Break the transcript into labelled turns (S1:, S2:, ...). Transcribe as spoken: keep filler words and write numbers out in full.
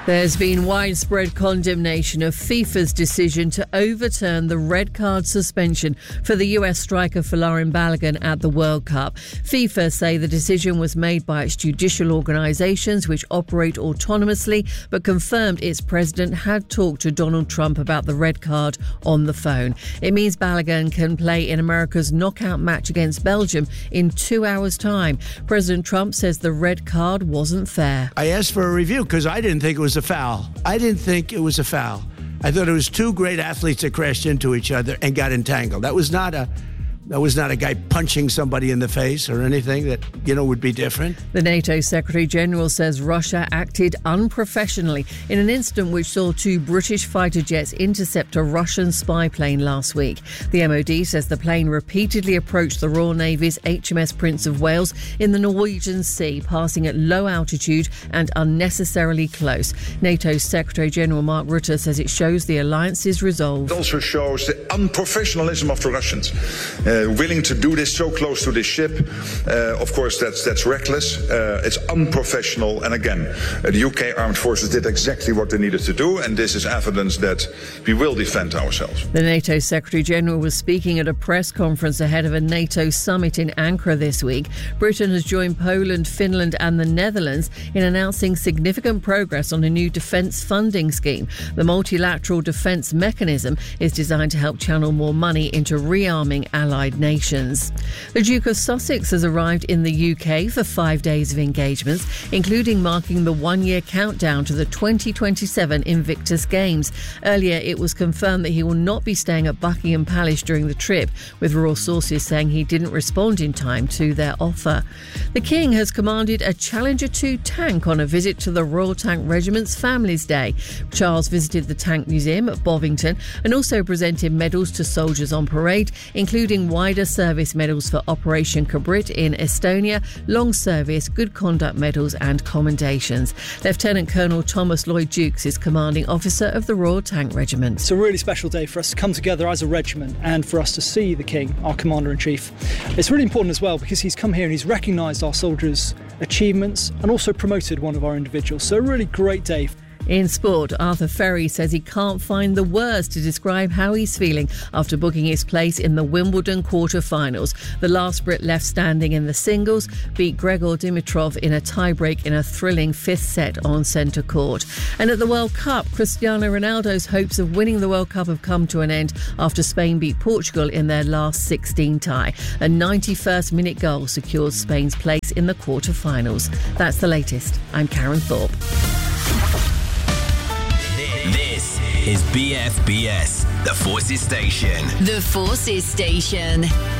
S1: There's been widespread condemnation of FIFA's decision to overturn the red card suspension for the U S striker Folarin Balogun at the World Cup. FIFA say the decision was made by its judicial organisations, which operate autonomously, but confirmed its president had talked to Donald Trump about the red card on the phone. It means Balogun can play in America's knockout match against Belgium in two hours' time. President Trump says the red card wasn't fair.
S2: I asked for a review because I didn't think it was a foul. I didn't think it was a foul. I thought it was two great athletes that crashed into each other and got entangled. That was not a That was not a guy punching somebody in the face or anything that, you know, would be different.
S1: The NATO Secretary-General says Russia acted unprofessionally in an incident which saw two British fighter jets intercept a Russian spy plane last week. The M O D says the plane repeatedly approached the Royal Navy's H M S Prince of Wales in the Norwegian Sea, passing at low altitude and unnecessarily close. NATO Secretary-General Mark Rutte says it shows the alliance's resolve.
S3: It also shows the unprofessionalism of the Russians. Uh, willing to do this so close to this ship, uh, of course, that's that's reckless. Uh, it's unprofessional. And again, uh, the U K Armed Forces did exactly what they needed to do, and this is evidence that we will defend ourselves.
S1: The NATO Secretary-General was speaking at a press conference ahead of a NATO summit in Ankara this week. Britain has joined Poland, Finland and the Netherlands in announcing significant progress on a new defence funding scheme. The multilateral defence mechanism is designed to help channel more money into rearming allied nations. The Duke of Sussex has arrived in the U K for five days of engagements, including marking the one-year countdown to the twenty twenty-seven Invictus Games. Earlier, it was confirmed that he will not be staying at Buckingham Palace during the trip, with royal sources saying he didn't respond in time to their offer. The King has commanded a Challenger two tank on a visit to the Royal Tank Regiment's Families Day. Charles visited the Tank Museum at Bovington and also presented medals to soldiers on parade, including wider service medals for Operation Cabrit in Estonia, long service, good conduct medals and commendations. Lieutenant Colonel Thomas Lloyd Jukes is commanding officer of the Royal Tank Regiment.
S4: It's a really special day for us to come together as a regiment and for us to see the King, our Commander-in-Chief. It's really important as well because he's come here and he's recognised our soldiers' achievements and also promoted one of our individuals. So a really great day.
S1: In sport, Arthur Ferry says he can't find the words to describe how he's feeling after booking his place in the Wimbledon quarter-finals. The last Brit left standing in the singles beat Gregor Dimitrov in a tiebreak in a thrilling fifth set on centre court. And at the World Cup, Cristiano Ronaldo's hopes of winning the World Cup have come to an end after Spain beat Portugal in their last sixteen tie. A ninety-first minute goal secured Spain's place in the quarter-finals. That's the latest. I'm Karen Thorpe.
S5: This is B F B S, the Forces Station.
S6: The Forces Station.